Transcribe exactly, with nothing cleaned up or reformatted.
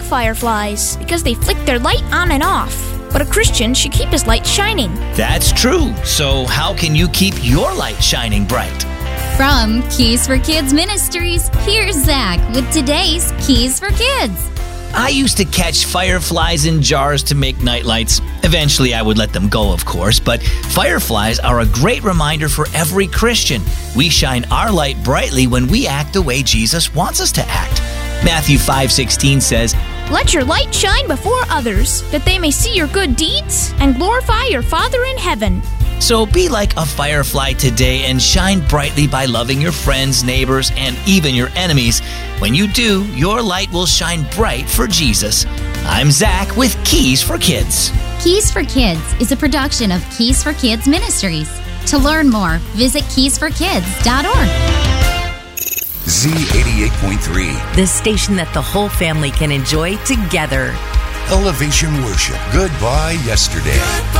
fireflies because they flick their light on and off. But a Christian should keep his light shining. That's true. So how can you keep your light shining bright? From Keys for Kids Ministries, here's Zach with today's Keys for Kids. I used to catch fireflies in jars to make nightlights. Eventually, I would let them go, of course, but fireflies are a great reminder for every Christian. We shine our light brightly when we act the way Jesus wants us to act. Matthew five sixteen says, "Let your light shine before others, that they may see your good deeds and glorify your Father in heaven." So be like a firefly today and shine brightly by loving your friends, neighbors, and even your enemies. When you do, your light will shine bright for Jesus. I'm Zach with Keys for Kids. Keys for Kids is a production of Keys for Kids Ministries. To learn more, visit keys for kids dot org. Z eighty-eight point three. The station that the whole family can enjoy together. Elevation Worship. Goodbye, yesterday.